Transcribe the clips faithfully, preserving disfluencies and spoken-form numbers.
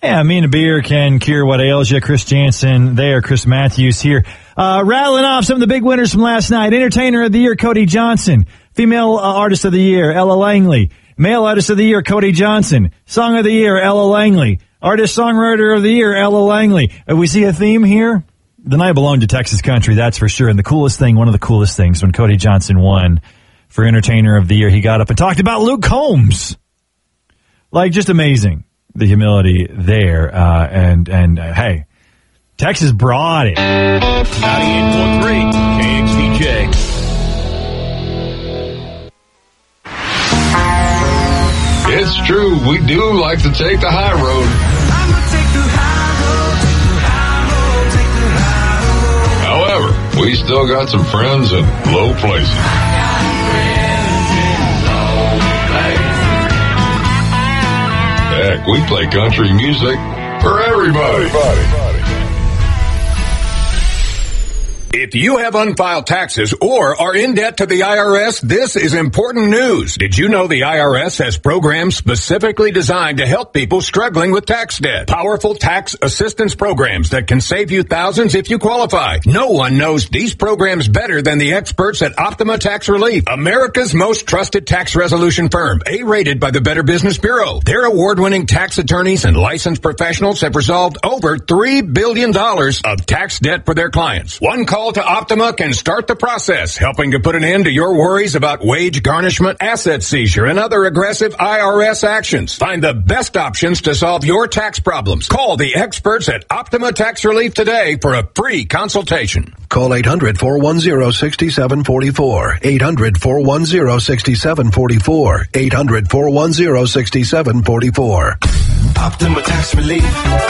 Yeah, me and a beer can cure what ails you. Chris Jansen there, Chris Matthews here. Uh, rattling off some of the big winners from last night. Entertainer of the Year, Cody Johnson. Female uh, Artist of the Year, Ella Langley. Male Artist of the Year, Cody Johnson. Song of the Year, Ella Langley. Artist Songwriter of the Year, Ella Langley. Uh, we see a theme here. The night belonged to Texas country, that's for sure. And the coolest thing, one of the coolest things, when Cody Johnson won for Entertainer of the Year, he got up and talked about Luke Combs. Like, just amazing, the humility there. Uh, and, and uh, hey, Texas brought it. ninety-eight point three K X D J. It's true, we do like to take the high road. I'ma take the high road, take the high road, take the high road. However, we still got some friends in low places. I got friends in low places. Heck, we play country music for everybody. everybody. If you have unfiled taxes or are in debt to the I R S, this is important news. Did you know the I R S has programs specifically designed to help people struggling with tax debt? Powerful tax assistance programs that can save you thousands if you qualify. No one knows these programs better than the experts at Optima Tax Relief, America's most trusted tax resolution firm, A-rated by the Better Business Bureau. Their award-winning tax attorneys and licensed professionals have resolved over three billion dollars of tax debt for their clients. One call to Optima can start the process, helping to put an end to your worries about wage garnishment, asset seizure, and other aggressive I R S actions. Find the best options to solve your tax problems. Call the experts at Optima Tax Relief today for a free consultation. Call eight hundred, four one zero, six seven four four. eight hundred, four one zero, six seven four four. eight hundred, four one zero, six seven four four. Optima Tax Relief.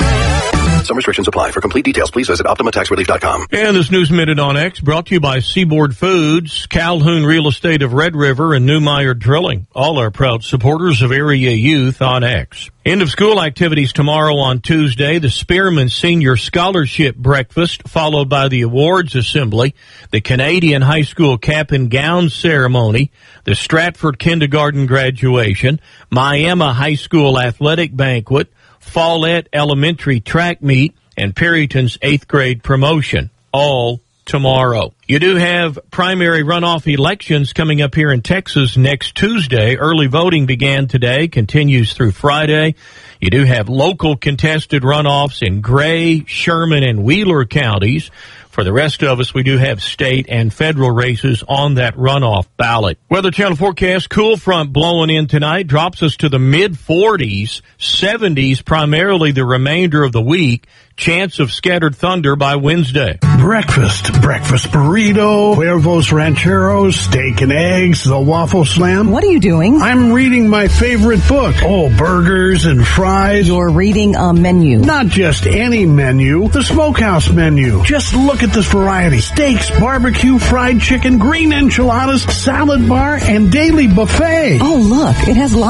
Some restrictions apply. For complete details, please visit Optima Tax Relief dot com. And this News Minute on X brought to you by Seaboard Foods, Calhoun Real Estate of Red River, and Newmeyer Drilling. All are proud supporters of area youth on X. End of school activities tomorrow on Tuesday. The Spearman Senior Scholarship Breakfast, followed by the Awards Assembly, the Canadian High School Cap and Gown Ceremony, the Stratford Kindergarten Graduation, Miami High School Athletic Banquet, Follett Elementary Track Meet, and Perryton's eighth grade promotion, all tomorrow. You do have primary runoff elections coming up here in Texas next Tuesday. Early voting began today, continues through Friday. You do have local contested runoffs in Gray, Sherman, and Wheeler counties. For the rest of us, we do have state and federal races on that runoff ballot. Weather Channel forecast, cool front blowing in tonight, drops us to the mid forties, seventies primarily the remainder of the week. Chance of scattered thunder by Wednesday. Breakfast, breakfast burrito, Cuervo's Rancheros, steak and eggs, the waffle slam. What are you doing? I'm reading my favorite book. Oh, burgers and fries. You're reading a menu. Not just any menu, the Smokehouse menu. Just look at this variety. Steaks, barbecue, fried chicken, green enchiladas, salad bar, and daily buffet. Oh, look, it has lots